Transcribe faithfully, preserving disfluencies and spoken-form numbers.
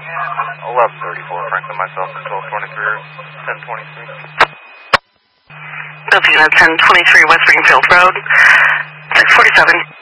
eleven thirty-four, Franklin, myself, and twelve twenty-three, ten twenty-three. Delta Unit ten twenty-three West Springfield Road, six forty-seven.